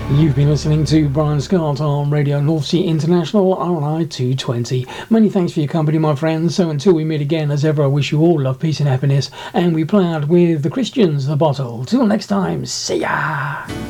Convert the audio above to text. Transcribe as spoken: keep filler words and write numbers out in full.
You've been listening to Brian Scott on Radio North Sea International R I two twenty. Many thanks for your company, my friends. So until we meet again, as ever, I wish you all love, peace and happiness. And we play out with the Christians, The Bottle. Till next time, see ya!